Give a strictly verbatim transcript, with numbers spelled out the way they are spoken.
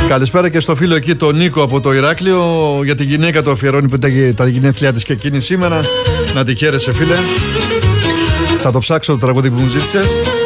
Καλησπέρα και στο φίλο εκεί, τον Νίκο από το Ηράκλειο. Για τη γυναίκα του αφιερώνει που τα γενέθλιά της και εκείνη σήμερα. Να τη χαίρεσαι, φίλε. Θα το ψάξω το τραγούδι που μου ζήτησες.